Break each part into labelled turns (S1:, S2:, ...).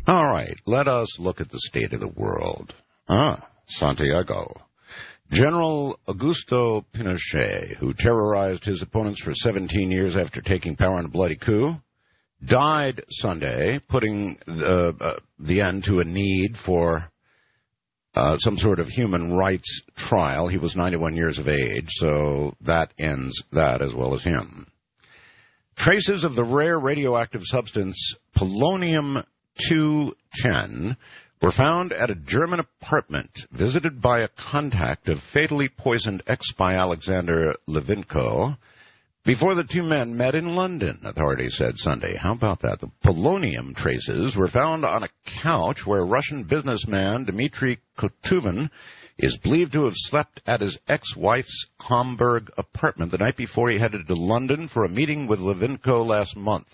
S1: All right, let us look at the state of the world. Santiago. General Augusto Pinochet, who terrorized his opponents for 17 years after taking power in a bloody coup, died Sunday, putting the end to a need for some sort of human rights trial. He was 91 years of age, so that ends that as well as him. Traces of the rare radioactive substance polonium-210 were found at a German apartment visited by a contact of fatally poisoned ex-spy Alexander Levinko before the two men met in London, authorities said Sunday. How about that? The polonium traces were found on a couch where Russian businessman Dmitry Kotuvin is believed to have slept at his ex-wife's Hamburg apartment the night before he headed to London for a meeting with Levinko last month.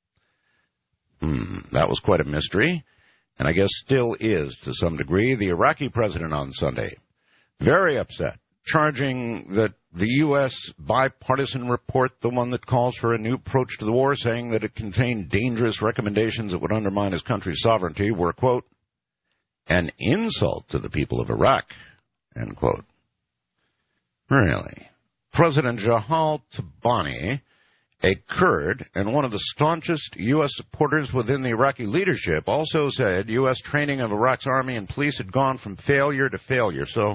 S1: That was quite a mystery, and I guess still is to some degree. The Iraqi president on Sunday, very upset, charging that the U.S. bipartisan report, the one that calls for a new approach to the war, saying that it contained dangerous recommendations that would undermine his country's sovereignty, were, quote, an insult to the people of Iraq, end quote. Really? President Jahal Tabani, a Kurd and one of the staunchest U.S. supporters within the Iraqi leadership, also said U.S. training of Iraq's army and police had gone from failure to failure. So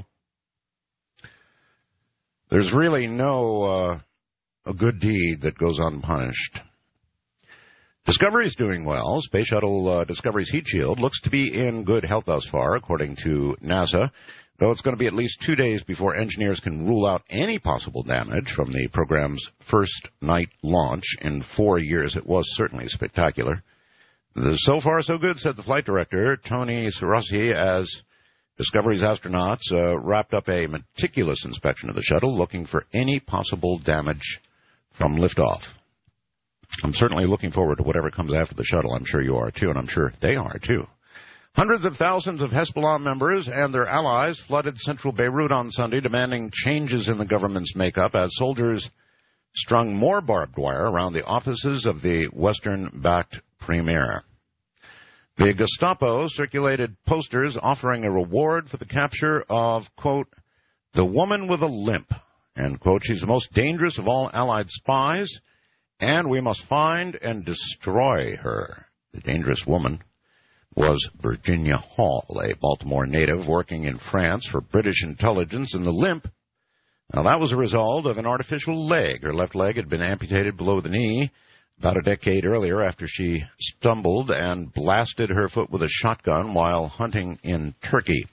S1: there's really no a good deed that goes unpunished. Discovery is doing well. Space Shuttle Discovery's heat shield looks to be in good health thus far, according to NASA, though it's going to be at least 2 days before engineers can rule out any possible damage from the program's first night launch in 4 years. It was certainly spectacular. So far, so good, said the flight director, Tony Cerasi, as Discovery's astronauts wrapped up a meticulous inspection of the shuttle, looking for any possible damage from liftoff. I'm certainly looking forward to whatever comes after the shuttle. I'm sure you are, too, and I'm sure they are, too. Hundreds of thousands of Hezbollah members and their allies flooded central Beirut on Sunday, demanding changes in the government's makeup as soldiers strung more barbed wire around the offices of the Western-backed premier. The Gestapo circulated posters offering a reward for the capture of, quote, the woman with a limp, end quote. She's the most dangerous of all Allied spies, and we must find and destroy her. The dangerous woman was Virginia Hall, a Baltimore native working in France for British intelligence, and the limp, now that was a result of an artificial leg. Her left leg had been amputated below the knee about a decade earlier after she stumbled and blasted her foot with a shotgun while hunting in Turkey.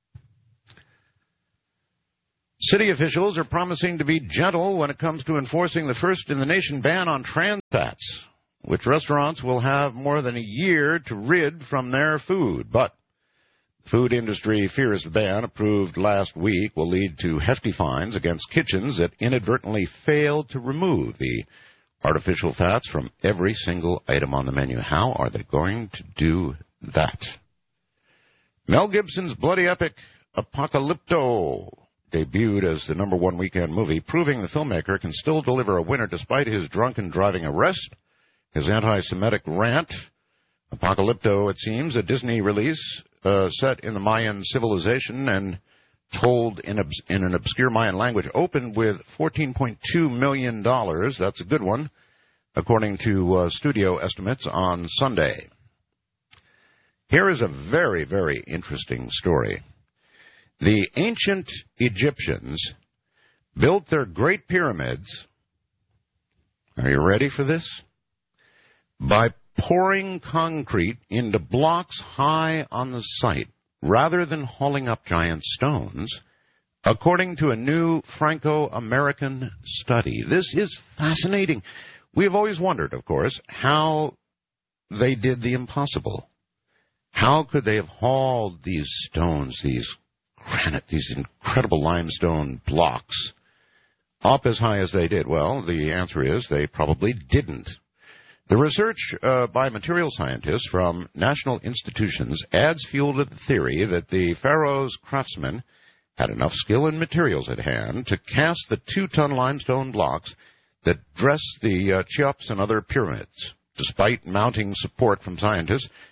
S1: City officials are promising to be gentle when it comes to enforcing the first-in-the-nation ban on trans fats, which restaurants will have more than a year to rid from their food. But the food industry fears the ban, approved last week, will lead to hefty fines against kitchens that inadvertently fail to remove the artificial fats from every single item on the menu. How are they going to do that? Mel Gibson's bloody epic Apocalypto debuted as the #1 weekend movie, proving the filmmaker can still deliver a winner despite his drunken driving arrest, his anti-Semitic rant. Apocalypto, it seems, a Disney release set in the Mayan civilization and told in an obscure Mayan language, opened with $14.2 million. That's a good one, according to studio estimates on Sunday. Here is a very, very interesting story. The ancient Egyptians built their great pyramids, are you ready for this? By pouring concrete into blocks high on the site, rather than hauling up giant stones, according to a new Franco-American study. This is fascinating. We have always wondered, of course, how they did the impossible. How could they have hauled these stones, these granite, these incredible limestone blocks, up as high as they did? Well, the answer is they probably didn't. The research by material scientists from national institutions adds fuel to the theory that the pharaoh's craftsmen had enough skill and materials at hand to cast the 2-ton limestone blocks that dress the Cheops and other pyramids. Despite mounting support from scientists,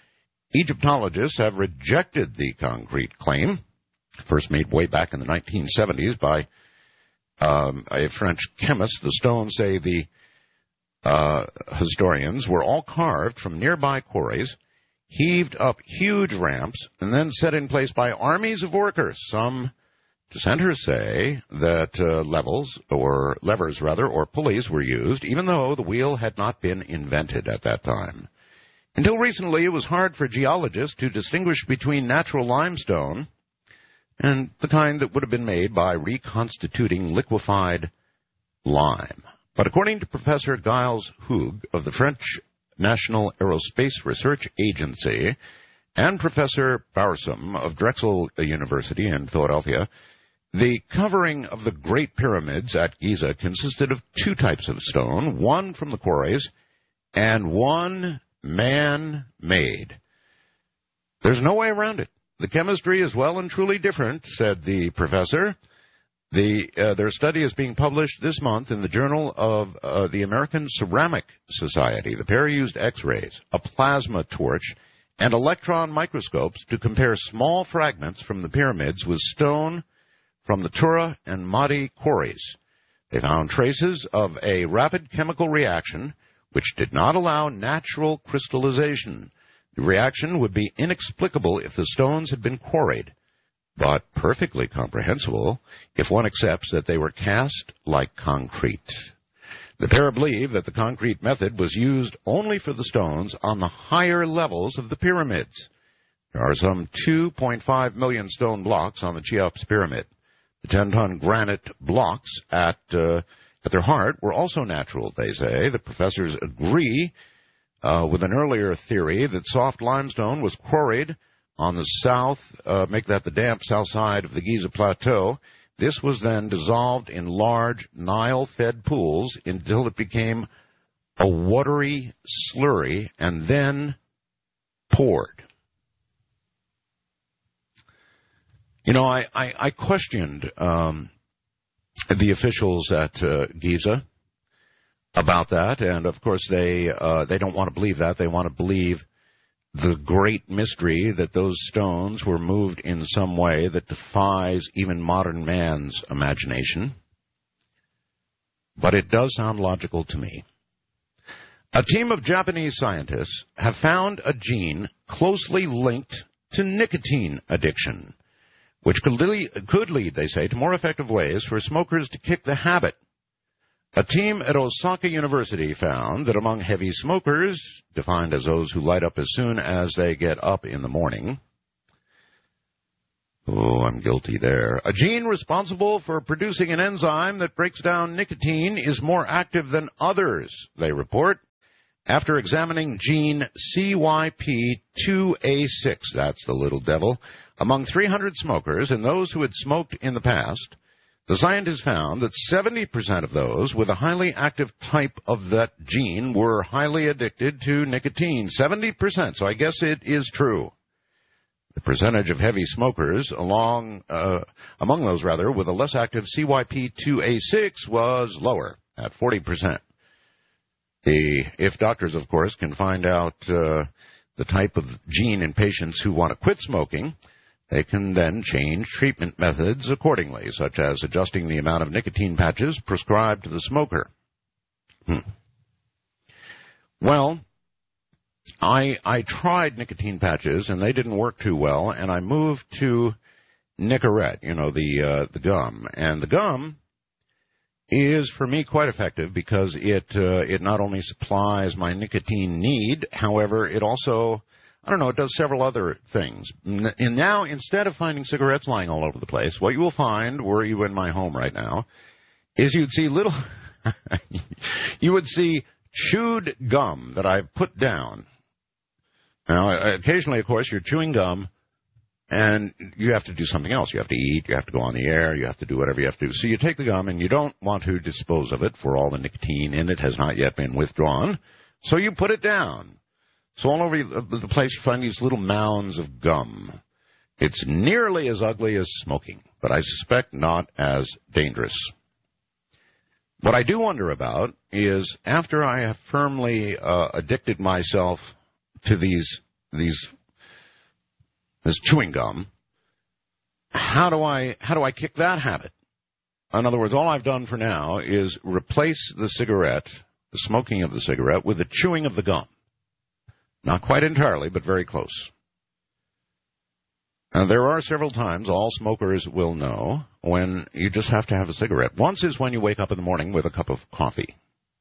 S1: Egyptologists have rejected the concrete claim, first made way back in the 1970s by a French chemist. The stones, say the historians, were all carved from nearby quarries, heaved up huge ramps, and then set in place by armies of workers. Some dissenters say that levers, or pulleys were used, even though the wheel had not been invented at that time. Until recently, it was hard for geologists to distinguish between natural limestone and the kind that would have been made by reconstituting liquefied lime. But according to Professor Gilles Hug of the French National Aerospace Research Agency and Professor Barsoum of Drexel University in Philadelphia, the covering of the Great Pyramids at Giza consisted of two types of stone, one from the quarries and one man-made. There's no way around it. The chemistry is well and truly different, said the professor. Their study is being published this month in the Journal of the American Ceramic Society. The pair used X-rays, a plasma torch, and electron microscopes to compare small fragments from the pyramids with stone from the Tura and Mahdi quarries. They found traces of a rapid chemical reaction which did not allow natural crystallization. The reaction would be inexplicable if the stones had been quarried, but perfectly comprehensible if one accepts that they were cast like concrete. The pair believe that the concrete method was used only for the stones on the higher levels of the pyramids. There are some 2.5 million stone blocks on the Cheops pyramid. The 10-ton granite blocks at their heart were also natural, they say. The professors agree with an earlier theory that soft limestone was quarried on the damp south side of the Giza Plateau. This was then dissolved in large Nile-fed pools until it became a watery slurry and then poured. You know, I questioned the officials at Giza about that, and of course they don't want to believe that. They want to believe the great mystery that those stones were moved in some way that defies even modern man's imagination. But it does sound logical to me. A team of Japanese scientists have found a gene closely linked to nicotine addiction, which could lead, they say, to more effective ways for smokers to kick the habit. A team at Osaka University found that among heavy smokers, defined as those who light up as soon as they get up in the morning, oh, I'm guilty there, a gene responsible for producing an enzyme that breaks down nicotine is more active than others, they report. After examining gene CYP2A6, that's the little devil, among 300 smokers and those who had smoked in the past, the scientists found that 70% of those with a highly active type of that gene were highly addicted to nicotine. 70%, so I guess it is true. The percentage of heavy smokers among those with a less active CYP2A6 was lower, at 40%. If doctors, of course, can find out the type of gene in patients who want to quit smoking, they can then change treatment methods accordingly, such as adjusting the amount of nicotine patches prescribed to the smoker. Well, I tried nicotine patches, and they didn't work too well, and I moved to Nicorette, the gum. And the gum is, for me, quite effective because it not only supplies my nicotine need, however, it also, it does several other things. And now, instead of finding cigarettes lying all over the place, what you will find, were you in my home right now, is you would see chewed gum that I've put down. Now, occasionally, of course, you're chewing gum, and you have to do something else. You have to eat, you have to go on the air, you have to do whatever you have to do. So you take the gum, and you don't want to dispose of it, for all the nicotine in it has not yet been withdrawn. So you put it down. So all over the place you find these little mounds of gum. It's nearly as ugly as smoking, but I suspect not as dangerous. What I do wonder about is, after I have firmly addicted myself to these this chewing gum. How do I kick that habit? In other words, all I've done for now is replace the cigarette, the smoking of the cigarette, with the chewing of the gum. Not quite entirely, but very close. There are several times, all smokers will know, when you just have to have a cigarette. Once is when you wake up in the morning with a cup of coffee.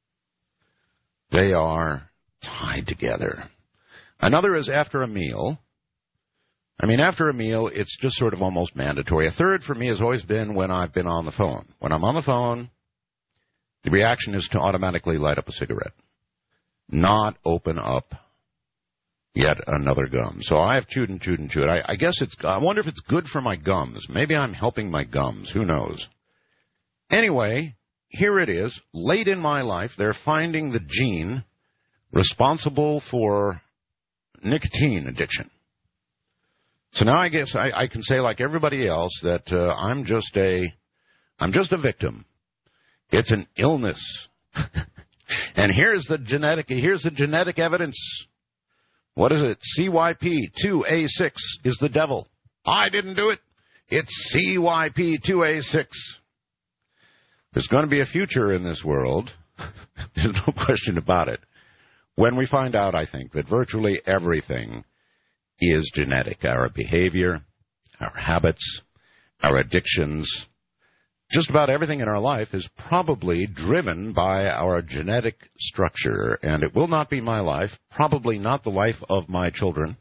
S1: They are tied together. Another is after a meal. I mean, after a meal, it's just sort of almost mandatory. A third for me has always been when I've been on the phone. When I'm on the phone, the reaction is to automatically light up a cigarette, not open up yet another gum. So I have chewed and chewed and chewed. I guess I wonder if it's good for my gums. Maybe I'm helping my gums. Who knows? Anyway, here it is. Late in my life, they're finding the gene responsible for nicotine addiction. So now I guess I can say, like everybody else, that I'm just a victim. It's an illness. And here's the genetic evidence. What is it? CYP2A6 is the devil. I didn't do it. It's CYP2A6. There's going to be a future in this world. There's no question about it. When we find out, I think, that virtually everything is genetic. Our behavior, our habits, our addictions, just about everything in our life is probably driven by our genetic structure. And it will not be my life, probably not the life of my children.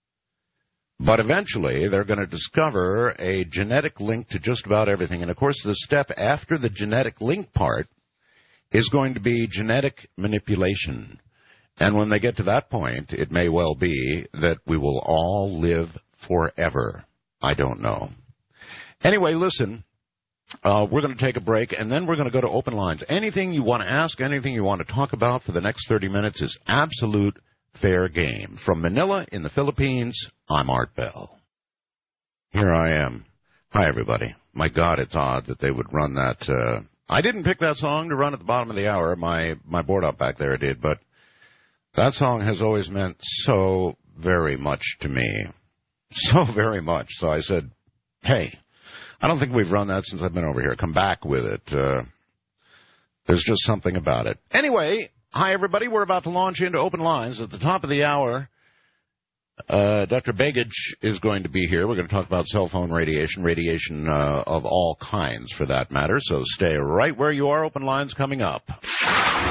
S1: But eventually they're going to discover a genetic link to just about everything. And, of course, the step after the genetic link part is going to be genetic manipulation. And when they get to that point, it may well be that we will all live forever. I don't know. Anyway, listen, we're going to take a break, and then we're going to go to open lines. Anything you want to ask, anything you want to talk about for the next 30 minutes is absolute fair game. From Manila in the Philippines, I'm Art Bell. Here I am. Hi, everybody. My God, it's odd that they would run that. I didn't pick that song to run at the bottom of the hour. My board up back there did, but that song has always meant so very much to me. So very much. So I said, hey, I don't think we've run that since I've been over here. Come back with it. There's just something about it. Anyway, hi, everybody. We're about to launch into open lines. At the top of the hour, Dr. Begich is going to be here. We're going to talk about cell phone radiation of all kinds, for that matter. So stay right where you are. Open lines coming up.